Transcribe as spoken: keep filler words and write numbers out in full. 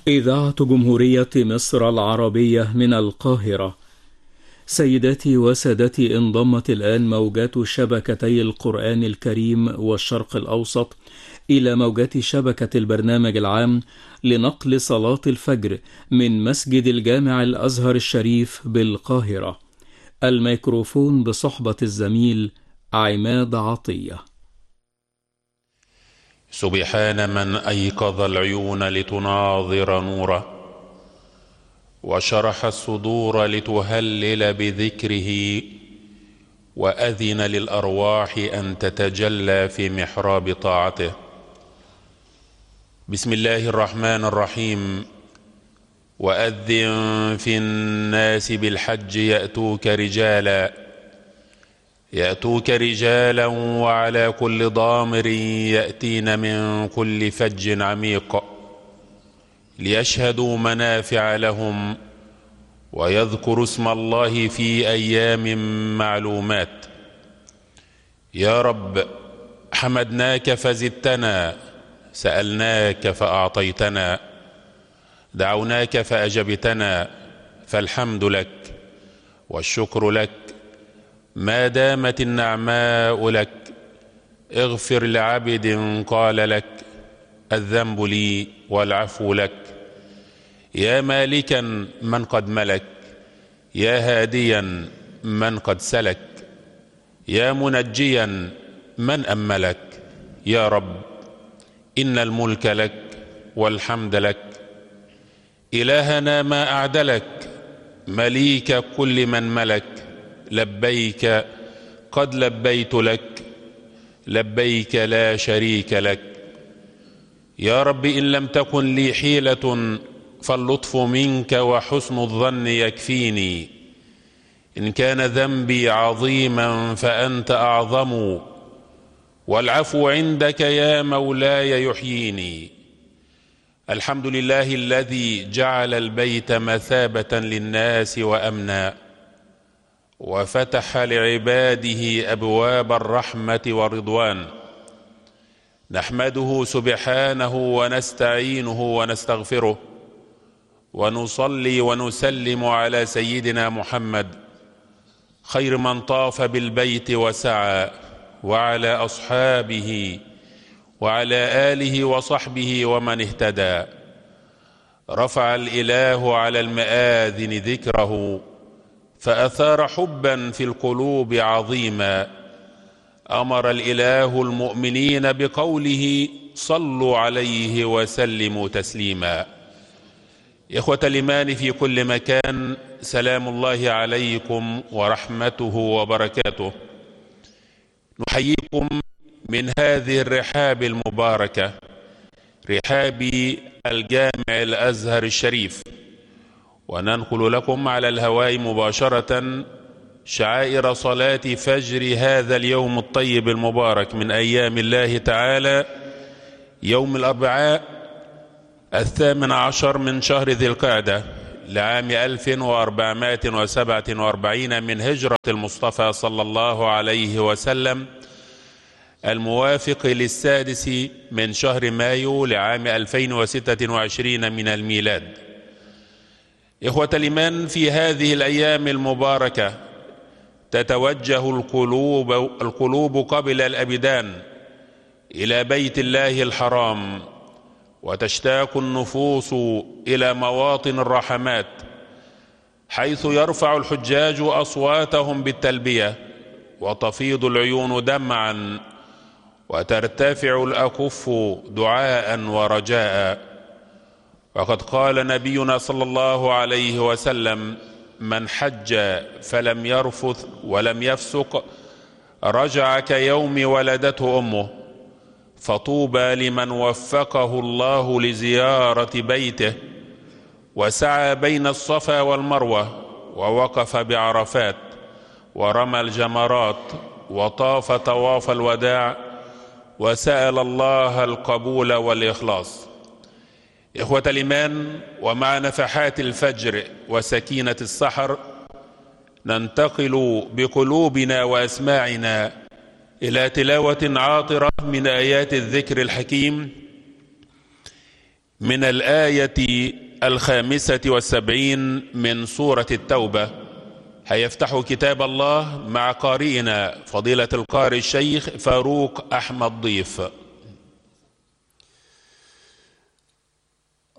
إذاعة جمهورية مصر العربية من القاهرة. سيداتي وسادتي، انضمت الآن موجات شبكتي القرآن الكريم والشرق الأوسط إلى موجات شبكة البرنامج العام لنقل صلاة الفجر من مسجد الجامع الأزهر الشريف بالقاهرة. الميكروفون بصحبة الزميل عماد عطية. سبحان من أيقظ العيون لتناظر نوره، وشرح الصدور لتهلل بذكره، وأذن للأرواح أن تتجلى في محراب طاعته. بسم الله الرحمن الرحيم. وأذن في الناس بالحج يأتوك رجالا يأتوك رجالا وعلى كل ضامر يأتين من كل فج عميق ليشهدوا منافع لهم ويذكروا اسم الله في أيام معلومات. يا رب، حمدناك فزدتنا، سألناك فأعطيتنا، دعوناك فأجبتنا، فالحمد لك والشكر لك ما دامت النعماء لك. اغفر لعبد قال لك الذنب لي والعفو لك. يا مالكا من قد ملك، يا هاديا من قد سلك، يا منجيا من أملك. يا رب، إن الملك لك والحمد لك. إلهنا ما أعدلك، مليك كل من ملك. لبيك قد لبيت لك، لبيك لا شريك لك. يا رب، إن لم تكن لي حيلة فاللطف منك وحسن الظن يكفيني. إن كان ذنبي عظيما فأنت أعظم، والعفو عندك يا مولاي يحييني. الحمد لله الذي جعل البيت مثابة للناس وأمنا، وفتح لعباده أبواب الرحمة والرضوان. نحمده سبحانه ونستعينه ونستغفره، ونصلي ونسلم على سيدنا محمد خير من طاف بالبيت وسعى، وعلى أصحابه وعلى آله وصحبه ومن اهتدى. رفع الإله على المآذن ذكره، فأثار حبا في القلوب عظيما. أمر الإله المؤمنين بقوله صلوا عليه وسلموا تسليما. إخوة الإيمان في كل مكان، سلام الله عليكم ورحمته وبركاته. نحييكم من هذه الرحاب المباركة، رحاب الجامع الأزهر الشريف، وننقل لكم على الهواء مباشرة شعائر صلاة فجر هذا اليوم الطيب المبارك من أيام الله تعالى، يوم الأربعاء الثامن عشر من شهر ذي القعدة لعام ألف وأربعمائة وسبعة وأربعين من هجرة المصطفى صلى الله عليه وسلم، الموافق للسادس من شهر مايو لعام ألفين وستة وعشرين من الميلاد. إخوة الإيمان، في هذه الأيام المباركة تتوجه القلوب, القلوب قبل الأبدان إلى بيت الله الحرام، وتشتاق النفوس إلى مواطن الرحمات، حيث يرفع الحجاج أصواتهم بالتلبية، وتفيض العيون دمعا، وترتفع الأكف دعاء ورجاء. وقد قال نبينا صلى الله عليه وسلم: من حج فلم يرفث ولم يفسق رجع كيوم ولدته أمه. فطوبى لمن وفقه الله لزيارة بيته، وسعى بين الصفا والمروة، ووقف بعرفات، ورمى الجمرات، وطاف طواف الوداع، وسأل الله القبول والإخلاص. إخوة الإيمان، ومع نفحات الفجر وسكينة السحر ننتقل بقلوبنا وأسماعنا إلى تلاوة عاطرة من آيات الذكر الحكيم من الآية الخامسة والسبعين من سورة التوبة. هيفتحوا كتاب الله مع قارئنا فضيلة القارئ الشيخ فاروق أحمد ضيف.